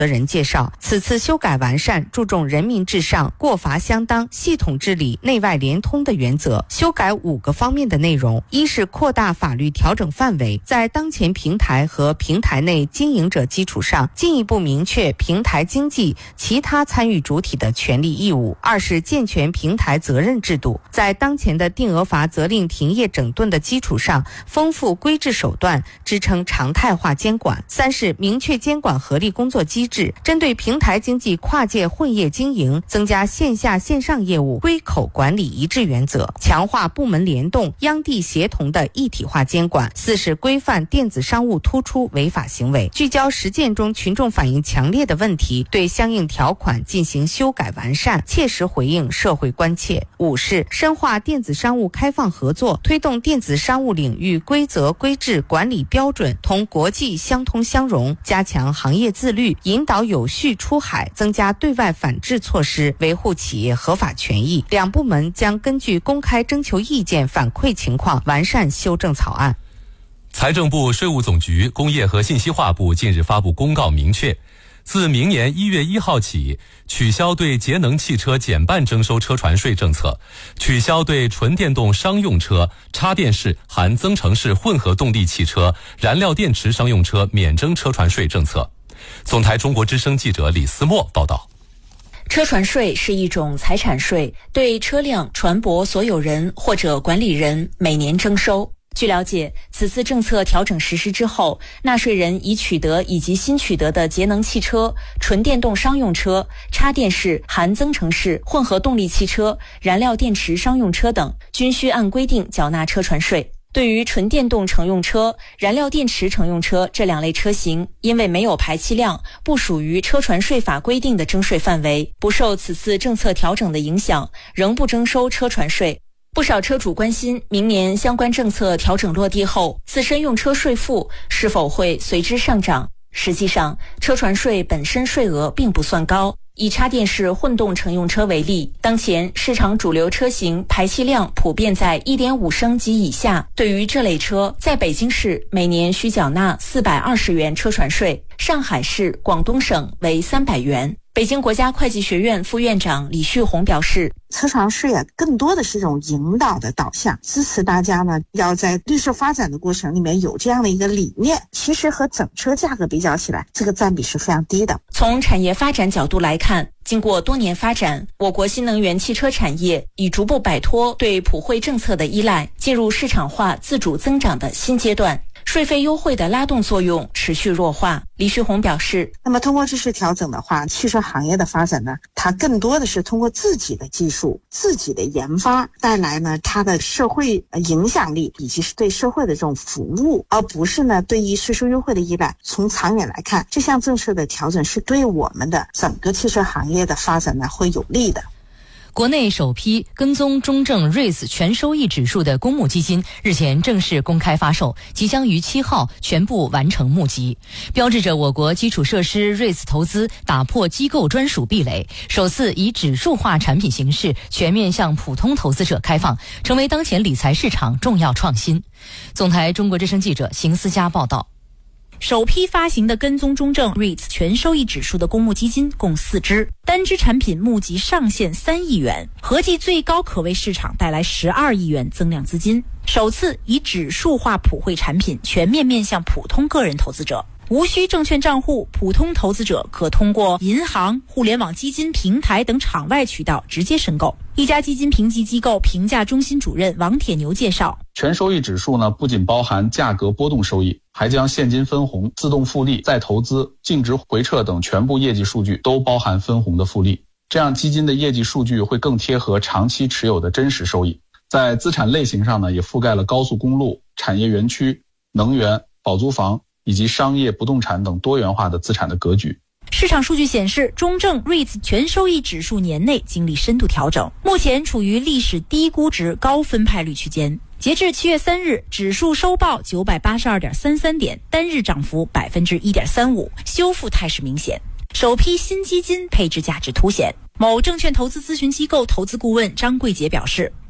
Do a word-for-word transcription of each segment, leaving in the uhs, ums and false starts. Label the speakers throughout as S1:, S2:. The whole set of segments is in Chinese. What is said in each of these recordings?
S1: 责人介绍，此次修改完善，注重人民至上、过罚相当、系统治理、内外联通的原则，修改五个方面的内容。一是扩大法律调整范围，在当前平台和平台内经营者基础上，进一步明确平台经济其他参与主体的权利义务。二是健全平台责任制度，在当前的定额罚责令停业整顿的基础上，丰富规制手段，支撑常态化监管。三是明确监管合力工作机制，针对平台经济跨界混业经营，增加线下线上业务归口管理一致原则，强化部门联动、央地协同的一体化监管。四是规范电子商务突出违法行为，聚焦实践中群众反映强烈的问题，对相应条款进行修改完善，切实回应社会关切。五是深化电子商务开放合作，推动电子商务领域规则规制管理标准同国际相通相融，加强行业自律，引导有序出海，增加对外反制措施，维护企业合法权益。两部门将根据公开征求意见反馈情况，完善修正草案。
S2: 财政部、税务总局、工业和信息化部近日发布公告，明确自明年一月一号起，取消对节能汽车减半征收车船税政策，取消对纯电动商用车、插电式含增程式混合动力汽车、燃料电池商用车免征车船税政策。总台中国之声记者李思墨报道。
S3: 车船税是一种财产税，对车辆、船舶所有人或者管理人每年征收。据了解，此次政策调整实施之后，纳税人已取得以及新取得的节能汽车、纯电动商用车、插电式含增程式混合动力汽车、燃料电池商用车等，均需按规定缴纳车船税。对于纯电动乘用车、燃料电池乘用车这两类车型，因为没有排气量，不属于车船税法规定的征税范围，不受此次政策调整的影响，仍不征收车船税。不少车主关心，明年相关政策调整落地后，自身用车税负是否会随之上涨。实际上，车船税本身税额并不算高。以插电式混动乘用车为例，当前市场主流车型排气量普遍在 一点五升及以下，对于这类车，在北京市每年需缴纳四百二十元车船税，上海市、广东省为三百元。北京国家会计学院副院长李旭红表示，
S4: 车船税啊，更多的是一种引导的导向，支持大家呢要在绿色发展的过程里面有这样的一个理念。其实和整车价格比较起来，这个占比是非常低的。
S3: 从产业发展角度来看，经过多年发展，我国新能源汽车产业已逐步摆脱对普惠政策的依赖，进入市场化自主增长的新阶段。税费优惠的拉动作用持续弱化。李旭红表示，
S4: 那么通过这次调整的话，汽车行业的发展呢，它更多的是通过自己的技术、自己的研发带来呢它的社会影响力以及是对社会的这种服务，而不是呢对于税收优惠的依赖。从长远来看，这项政策的调整是对我们的整个汽车行业的发展呢会有利的。
S5: 国内首批跟踪中证 R E I T 全收益指数的公募基金日前正式公开发售，即将于七号全部完成募集，标志着我国基础设施 R E I T 投资打破机构专属壁垒，首次以指数化产品形式全面向普通投资者开放，成为当前理财市场重要创新。总台中国之声记者邢思佳报道。
S6: 首批发行的跟踪中证 R E I T 全收益指数的公募基金共四支，单支产品募集上限三亿元，合计最高可为市场带来十二亿元增量资金。首次以指数化普惠产品全面面向普通个人投资者，无需证券账户，普通投资者可通过银行、互联网基金平台等场外渠道直接申购。一家基金评级机构评价中心主任王铁牛介绍，
S7: 全收益指数呢，不仅包含价格波动收益，还将现金分红、自动复利、再投资、净值回撤等全部业绩数据都包含分红的复利，这样基金的业绩数据会更贴合长期持有的真实收益。在资产类型上呢，也覆盖了高速公路、产业园区、能源、保租房以及商业不动产等多元化的资产的格局。
S6: 市场数据显示，中证 R E I T 全收益指数年内经历深度调整，目前处于历史低估值高分派率区间。截至七月三日，指数收报九百八十二点三三点，单日涨幅百分之一点三五，修复态势明显。首批新基金配置价值凸显。某证券投资咨询机构投资顾问张桂杰表示，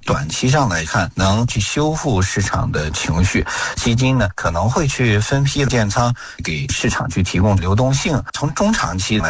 S8: 短期上来看能去修复市场的情绪，基金呢可能会去分批建仓，给市场去提供流动性。从中长期来